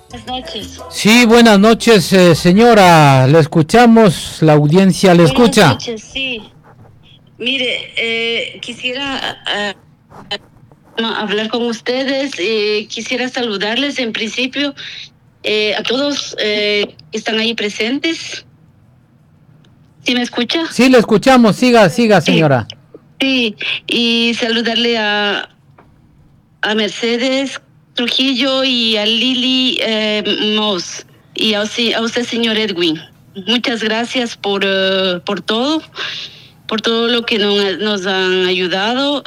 Buenas noches. Sí, buenas noches, señora. Le escuchamos, la audiencia le Buenas escucha. noches, sí. Mire, quisiera hablar con ustedes. Quisiera saludarles en principio a todos que están ahí presentes. ¿Sí me escucha? Sí, le escuchamos. Siga, siga, Sí, señora. sí. Y saludarle a Mercedes Trujillo y a Lili Moss y a usted, señor Edwin. Muchas gracias por todo lo que nos han ayudado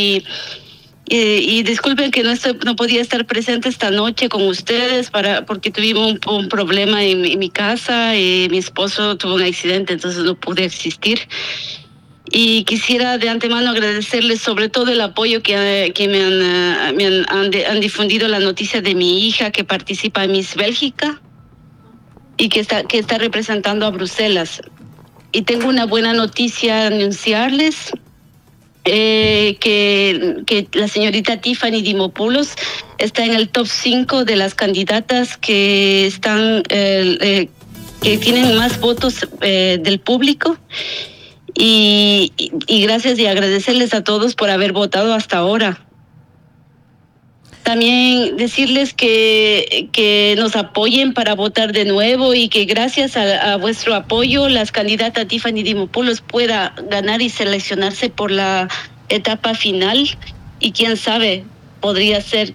y disculpen que no podía estar presente esta noche con ustedes porque tuvimos un problema en mi casa. Mi esposo tuvo un accidente, entonces no pude asistir. Y quisiera de antemano agradecerles sobre todo el apoyo que han difundido la noticia de mi hija que participa en Miss Bélgica y que está representando a Bruselas. Y tengo una buena noticia a anunciarles. Que la señorita Tiffany Dimopoulos está en el top 5 de las candidatas que están que tienen más votos del público. Y gracias y agradecerles a todos por haber votado hasta ahora. También decirles que nos apoyen para votar de nuevo y que gracias a vuestro apoyo la candidata Tiffany Dimopoulos pueda ganar y seleccionarse por la etapa final y quién sabe, podría ser